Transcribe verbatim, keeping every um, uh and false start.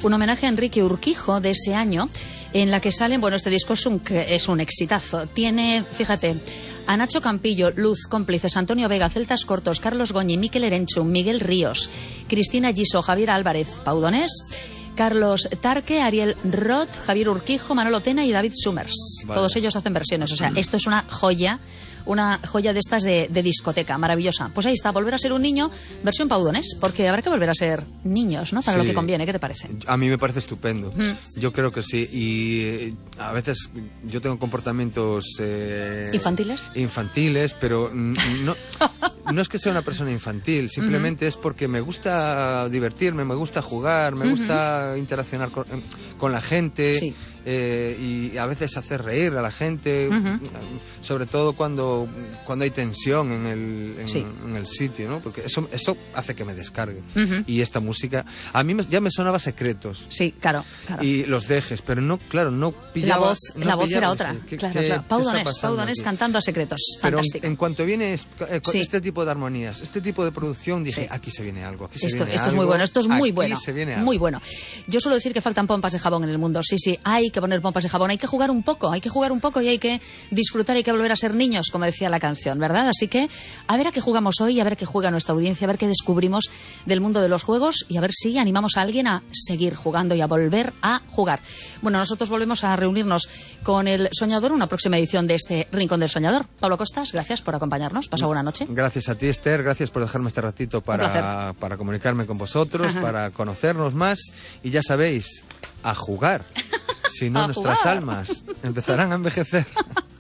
un homenaje a Enrique Urquijo de ese año, en la que salen, bueno, este disco es un, es un exitazo. Tiene, fíjate, a Nacho Campillo, Luz, Cómplices, Antonio Vega, Celtas Cortos, Carlos Goñi, Miquel Erenchu, Miguel Ríos, Cristina Giso, Javier Álvarez, Pau Donés, Carlos Tarque, Ariel Roth, Javier Urquijo, Manolo Tena y David Summers. Vale. Todos ellos hacen versiones. O sea, esto es una joya, una joya de estas de, de discoteca, maravillosa. Pues ahí está, Volver a ser un niño, versión Pau Donés, porque habrá que volver a ser niños, ¿no? Para sí, lo que conviene. ¿Qué te parece? A mí me parece estupendo. Mm. Yo creo que sí. Y a veces yo tengo comportamientos... Eh, ¿Infantiles? Infantiles, pero no... No es que sea una persona infantil, simplemente uh-huh. es porque me gusta divertirme, me gusta jugar, me uh-huh. gusta interaccionar con, con la gente, sí. eh, y a veces hacer reír a la gente, uh-huh. sobre todo cuando, cuando hay tensión en el, en, sí. en el sitio, ¿no? Porque eso, eso hace que me descargue. Uh-huh. Y esta música, a mí me, ya me sonaba Secretos. Sí, claro, claro. Y Los Dejes, pero no, claro, no pillaba... La voz, no la voz pillaba, era otra, ¿qué, claro, qué, claro. Pau Donés, Pau Donés cantando a Secretos, pero fantástico. En, en cuanto viene este, eh, sí. este tipo de armonías, este tipo de producción, dije, sí. aquí se viene algo, aquí se esto, viene esto algo. es muy bueno, esto es muy aquí bueno, se viene algo. Muy bueno. Yo suelo decir que faltan pompas de jabón en el mundo, sí, sí, hay que poner pompas de jabón, hay que jugar un poco, hay que jugar un poco y hay que disfrutar, hay que volver a ser niños, como decía la canción, ¿verdad? Así que a ver a qué jugamos hoy, a ver qué juega nuestra audiencia, a ver qué descubrimos del mundo de los juegos y a ver si animamos a alguien a seguir jugando y a volver a jugar. Bueno, nosotros volvemos a reunirnos con el Soñador, una próxima edición de este Rincón del Soñador. Pablo Costas, gracias por acompañarnos, pasa buena noche. Gracias a ti, Esther, gracias por dejarme este ratito para, para comunicarme con vosotros, Ajá. para conocernos más y ya sabéis, a jugar, si no nuestras jugar. almas empezarán a envejecer.